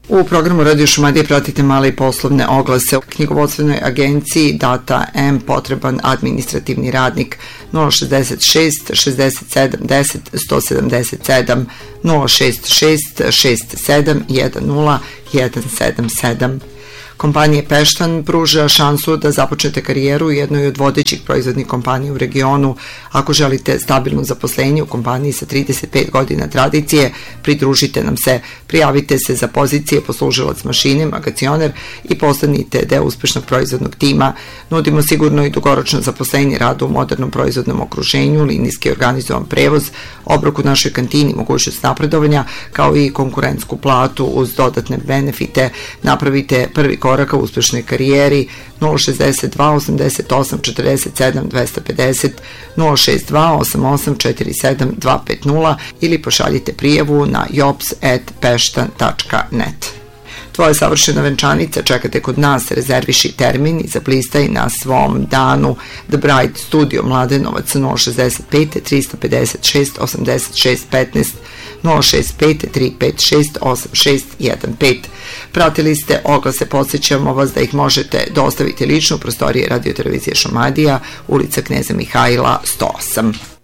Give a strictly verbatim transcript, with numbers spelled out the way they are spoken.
U programu Radio Šumadije pratite male i poslovne oglase. U knjigovodstvenoj agenciji Data M potreban administrativni radnik nula šezdeset šest šezdeset sedam deset sto sedamdeset sedam, nula šest šest šest sedam jedan nula jedan sedam sedam. Kompanija Peštan pruža šansu da započnete karijeru u jednoj od vodećih proizvodnih kompanija u regionu. Ako želite stabilno zaposlenje u kompaniji sa trideset pet godina tradicije, pridružite nam se. Prijavite se za pozicije poslužilac mašine, magacioner i postanite deo uspešnog proizvodnog tima. Nudimo sigurno i dugoročno zaposlenje, rada u modernom proizvodnom okruženju, linijski organizovan prevoz, obrok u našoj kantini, mogućnost napredovanja, kao i konkurentsku platu uz dodatne benefite. Napravite prvi koraka u uspešnoj karijeri. Nula šezdeset dva osamdeset osam četrdeset sedam dvesta pedeset, nula šest dva osam osam četiri sedam dva pet nula ili pošaljite prijavu na jobs at peštan tačka net. Tvoja savršena venčanica čekate kod nas, rezerviši termin i zaplistaj na svom danu. The Bride Studio Mladenovac nula šezdeset pet trista pedeset šest osamdeset šest petnaest, nula šest pet tri pet šest osam šest jedan pet. Pratili ste oglase, podsjećamo vas da ih možete dostaviti lično u prostorije Radio Televizije Šumadija, ulica Kneza Mihajla sto osam.